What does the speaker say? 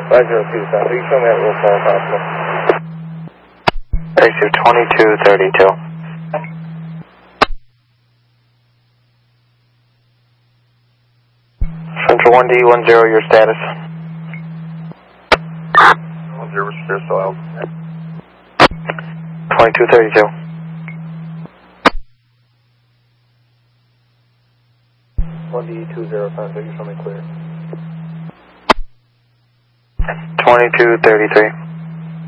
502 South. You show me that roll call possible. Exit 2232. Central 1D10, your status. 10, we're still out. 2232. 1D20 Found, you show me clear. 2233.